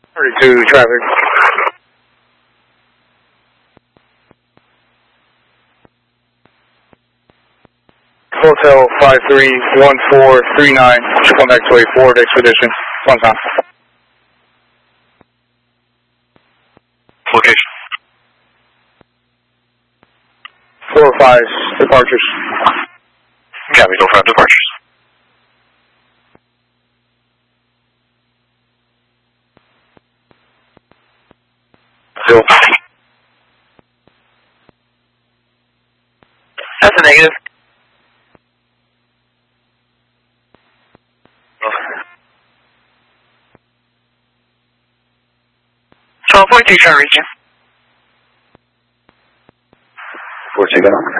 32 traffic. Hotel 531439, come back to a Ford Expedition, one time. Location. 405 departures. Copy, 405 departures. Still. That's a negative. 12.2 chart region. 14 down.